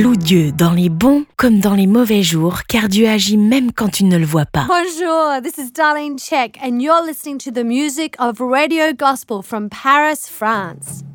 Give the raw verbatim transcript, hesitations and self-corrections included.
Loue Dieu dans les bons comme dans les mauvais jours, car Dieu agit même quand tu ne le vois pas. Bonjour, this is Darlene Check, and you're listening to the music of Radio Gospel from Paris, France.